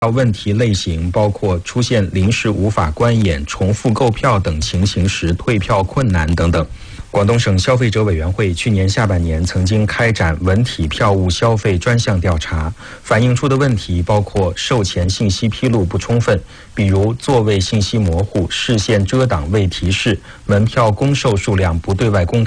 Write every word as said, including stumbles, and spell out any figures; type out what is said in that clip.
问题类型包括出现临时无法观演、重复购票等情形时退票困难等等。广东省消费者委员会去年下半年曾经开展文体票务消费专项调查，反映出的问题包括售前信息披露不充分，比如座位信息模糊、视线遮挡未提示、门票公售数量不对外公开。